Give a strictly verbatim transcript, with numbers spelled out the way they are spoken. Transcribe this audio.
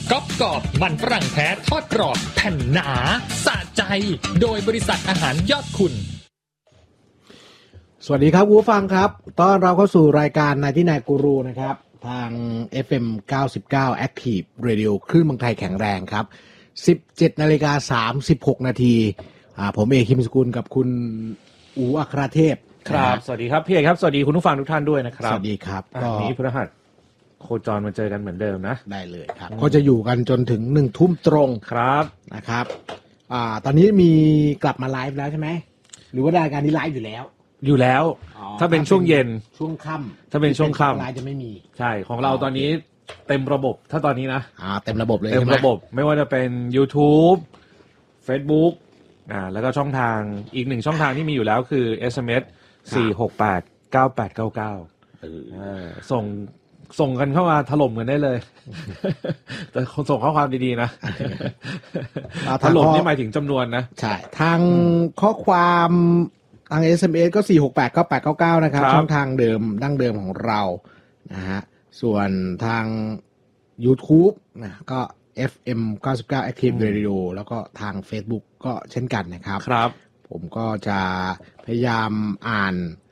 ก๊อบกรอบมันฝรั่งแท้ทอดกรอบแผ่นหนาสะใจโดยบริษัทอาหารยอดคุณสวัสดีครับผู้ฟังครับต้อนรับเข้าสู่รายการนายที่นายกูรูนะครับทาง เอฟ เอ็ม เก้าสิบเก้า Active Radio คลื่นเมืองไทยแข็งแรงครับ สิบเจ็ดนาฬิกาสามสิบหกนาทีอ่าผมเอกคิมสกุลกับคุณอูอัครเทพครับสวัสดีครับพี่เอกครับสวัสดีคุณผู้ฟังทุกท่านด้วยนะครับสวัสดีครับก็นี้พฤหัสโคจรมาเจอกันเหมือนเดิมนะได้เลยครับก็จะอยู่กันจนถึงหนึ่งทุ่มตรงครับนะครับอ่าตอนนี้มีกลับมาไลฟ์แล้วใช่ไหมหรือว่ารายการนี้ไลฟ์อยู่แล้วอยู่แล้วถ้าเป็นช่วงเย็นช่วงค่ำถ้าเป็นช่วงค่ำไลฟ์จะไม่มีใช่ของเราตอนนี้เต็มระบบถ้าตอนนี้นะอ่าเต็มระบบเลยเต็มระบบไม่ว่าจะเป็น YouTube Facebook อ่าแล้วก็ช่องทางอีกหนึ่งช่องทางที่มีอยู่แล้วคือ เอส เอ็ม เอส สี่ หก แปด เก้า แปด เก้า เก้าเออส่งส่งกันเข้ามาถล่มกันได้เลยแต่ส่งข้อความดีๆนะถล่มนี่หมายถึงจำนวนนะใช่ทางข้อความทาง เอส เอ็ม เอส ก็ สี่ หก แปด เก้า แปด เก้า เก้านะครับช่องทางเดิมดั้งเดิมของเรานะฮะส่วนทาง YouTube นะก็ เอฟ เอ็ม เก้าสิบเก้า Active Radio แล้วก็ทาง Facebook ก็เช่นกันนะครับครับผมก็จะพยายามอ่าน